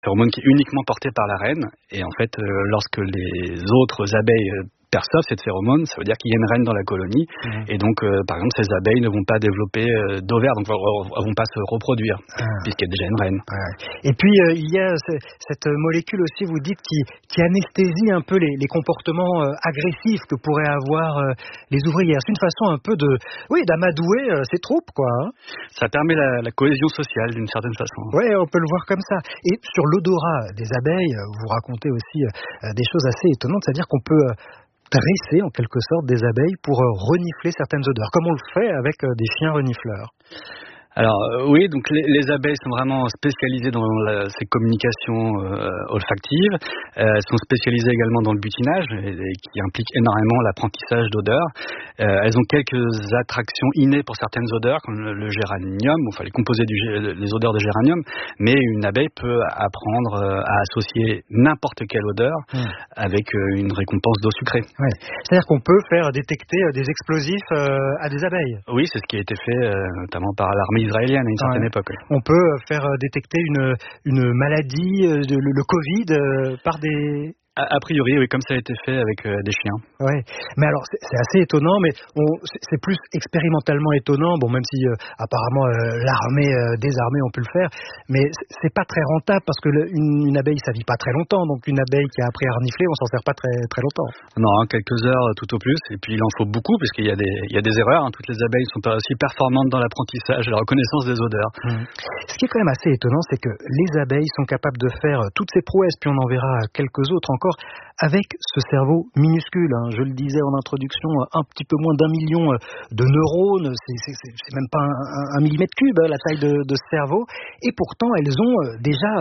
Phéromone qui est uniquement porté par la reine. Et en fait, lorsque les autres abeilles perçoivent cette phéromone, ça veut dire qu'il y a une reine dans la colonie. Et donc, par exemple, ces abeilles ne vont pas développer d'ovaires, donc elles vont pas se reproduire, puisqu'il y a déjà une reine. Et puis, il y a cette molécule aussi, vous dites, qui anesthésie un peu les comportements agressifs que pourraient avoir les ouvrières. C'est une façon un peu d'amadouer ces troupes, quoi. Hein. Ça permet la cohésion sociale, d'une certaine façon. Oui, on peut le voir comme ça. Et sur l'odorat des abeilles, vous racontez aussi des choses assez étonnantes, c'est-à-dire qu'on peut dresser en quelque sorte des abeilles pour renifler certaines odeurs, comme on le fait avec des chiens renifleurs. Alors oui, donc les abeilles sont vraiment spécialisées dans ces communications olfactives. Elles sont spécialisées également dans le butinage, qui implique énormément l'apprentissage d'odeurs. Elles ont quelques attractions innées pour certaines odeurs, comme le géranium, enfin les composés les odeurs de géranium, mais une abeille peut apprendre à associer n'importe quelle odeur avec une récompense d'eau sucrée. Ouais. C'est-à-dire qu'on peut faire détecter des explosifs à des abeilles. Oui, c'est ce qui a été fait notamment par l'armée israélienne à une certaine époque. Oui. On peut faire détecter une maladie, le Covid, par des... A priori, oui, comme ça a été fait avec des chiens. Ouais, mais alors c'est assez étonnant, mais c'est plus expérimentalement étonnant. Bon, même si apparemment l'armée, des armées ont pu le faire, mais c'est pas très rentable parce que une abeille, ça vit pas très longtemps. Donc une abeille qui a appris à renifler, on s'en sert pas très très longtemps. Non, quelques heures tout au plus. Et puis il en faut beaucoup puisqu'il y a des erreurs. Hein. Toutes les abeilles sont pas aussi performantes dans l'apprentissage et la reconnaissance des odeurs. Ce qui est quand même assez étonnant, c'est que les abeilles sont capables de faire toutes ces prouesses, puis on en verra quelques autres encore, avec ce cerveau minuscule. Hein. Je le disais en introduction, un petit peu moins d'1 million de neurones, c'est même pas un millimètre cube, la taille de ce cerveau, et pourtant elles ont déjà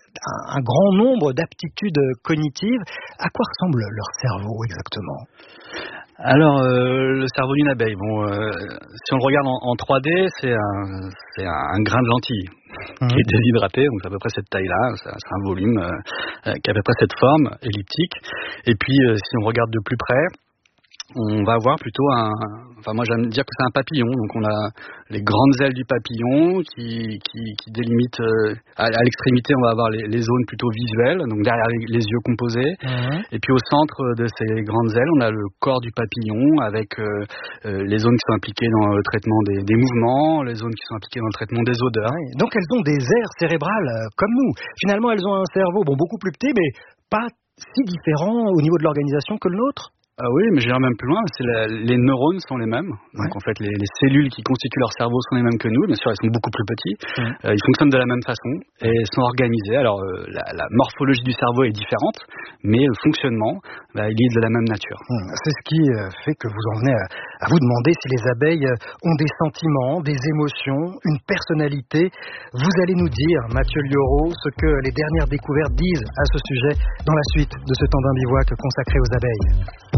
un grand nombre d'aptitudes cognitives. À quoi ressemble leur cerveau exactement ? Alors, le cerveau d'une abeille, si on le regarde en 3D, c'est un grain de lentille qui est déshydraté, donc c'est à peu près cette taille-là, c'est un volume qui a à peu près cette forme elliptique. Et puis, si on regarde de plus près, on va avoir plutôt moi j'aime dire que c'est un papillon, donc on a les grandes ailes du papillon qui délimitent, à l'extrémité on va avoir les zones plutôt visuelles, donc derrière les yeux composés, et puis au centre de ces grandes ailes on a le corps du papillon avec les zones qui sont impliquées dans le traitement des mouvements, les zones qui sont impliquées dans le traitement des odeurs. Ouais, donc elles ont des aires cérébrales comme nous. Finalement elles ont un cerveau beaucoup plus petit, mais pas si différent au niveau de l'organisation que le nôtre. Ah oui, mais j'irai même plus loin, les neurones sont les mêmes. Donc en fait, les cellules qui constituent leur cerveau sont les mêmes que nous. Bien sûr, elles sont beaucoup plus petits. Ils fonctionnent de la même façon et sont organisés. Alors la morphologie du cerveau est différente, mais le fonctionnement, il est de la même nature. C'est ce qui fait que vous en venez à vous demander si les abeilles ont des sentiments, des émotions, une personnalité. Vous allez nous dire, Mathieu Liauraud, ce que les dernières découvertes disent à ce sujet dans la suite de ce temps d'un bivouac consacré aux abeilles.